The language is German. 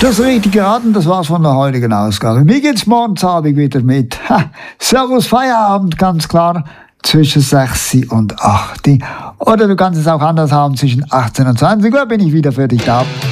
Das richtig geraten, das war's von der heutigen Ausgabe. Mir geht's morgen Abend wieder mit Servus Feierabend, ganz klar, zwischen 6 und 8. Oder du kannst es auch anders haben, zwischen 18 und 20 Uhr bin ich wieder für dich da.